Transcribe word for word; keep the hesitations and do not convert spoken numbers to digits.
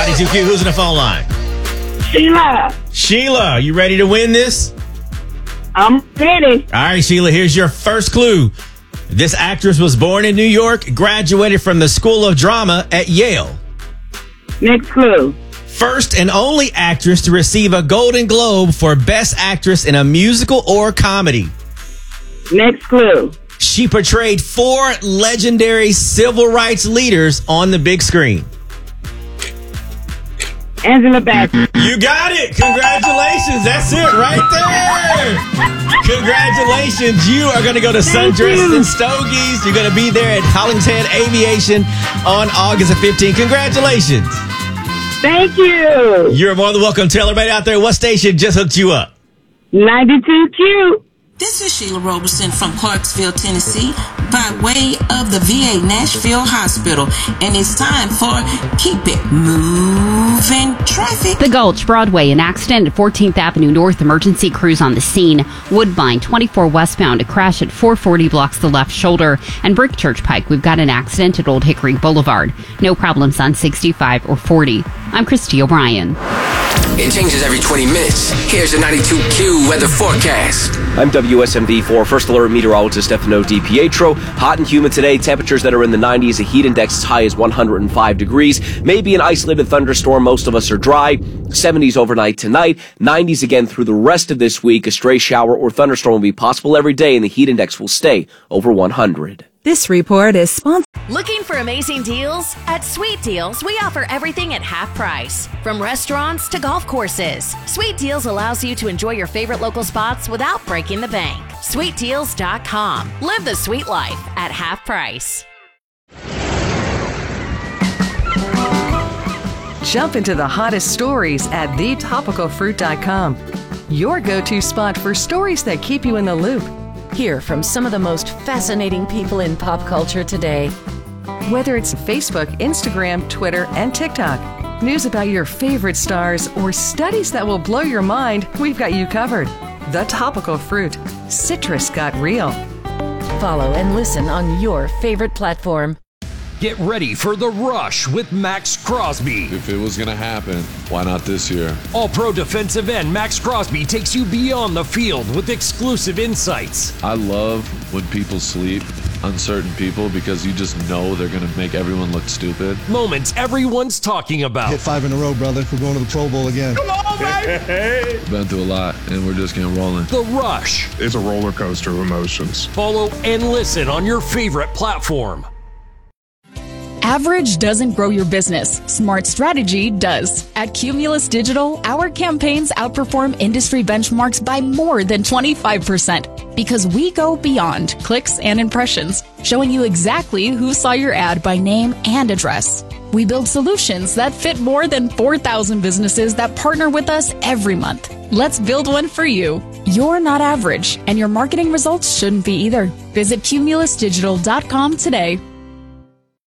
ninety-two Q, who's in the phone line? Sheila. Sheila, you ready to win this? I'm ready. All right, Sheila, here's your first clue. This actress was born in New York, graduated from the School of Drama at Yale. Next clue. First and only actress to receive a Golden Globe for Best Actress in a Musical or Comedy. Next clue. She portrayed four legendary civil rights leaders on the big screen. Angela Bassett. You got it. Congratulations. That's it right there. Congratulations. You are going to go to Sundress and Stogies. You're going to be there at Hollingshead Aviation on August fifteenth. Congratulations. Thank you. You're more than welcome. Tell everybody out there what station just hooked you up. ninety-two Q. This is Sheila Roberson from Clarksville, Tennessee, by way of the V A Nashville Hospital, and it's time for Keep It Moving Traffic. The Gulch, Broadway, an accident at fourteenth Avenue North. Emergency crews on the scene. Woodbine, twenty-four westbound, a crash at four forty blocks the left shoulder. And Brick Church Pike, we've got an accident at Old Hickory Boulevard. No problems on sixty-five or forty. I'm Christy O'Brien. It changes every twenty minutes. Here's the ninety-two Q weather forecast. I'm W S M V four First Alert Meteorologist Stefano DiPietro. Hot and humid today. Temperatures that are in the nineties. A heat index as high as one hundred five degrees. Maybe an isolated thunderstorm. Most of us are dry. seventies overnight tonight. nineties again through the rest of this week. A stray shower or thunderstorm will be possible every day, and the heat index will stay over one hundred. This report is sponsored. Looking for amazing deals? At Sweet Deals, we offer everything at half price. From restaurants to golf courses, Sweet Deals allows you to enjoy your favorite local spots without breaking the bank. sweet deals dot com. Live the sweet life at half price. Jump into the hottest stories at the topical fruit dot com. Your go-to spot for stories that keep you in the loop. Hear from some of the most fascinating people in pop culture today. Whether it's Facebook, Instagram, Twitter, and TikTok, news about your favorite stars, or studies that will blow your mind, we've got you covered. The Topical Fruit. Citrus got real. Follow and listen on your favorite platform. Get ready for The Rush with Max Crosby. If it was going to happen, why not this year? All-pro defensive end Max Crosby takes you beyond the field with exclusive insights. I love when people sleep on certain people because you just know they're going to make everyone look stupid. Moments everyone's talking about. Hit five in a row, brother. We're going to the Pro Bowl again. Come on, baby! Been through a lot, and we're just getting rolling. The Rush. It's a roller coaster of emotions. Follow and listen on your favorite platform. Average doesn't grow your business. Smart strategy does. At Cumulus Digital, our campaigns outperform industry benchmarks by more than twenty-five percent because we go beyond clicks and impressions, showing you exactly who saw your ad by name and address. We build solutions that fit more than four thousand businesses that partner with us every month. Let's build one for you. You're not average, and your marketing results shouldn't be either. Visit cumulus digital dot com today.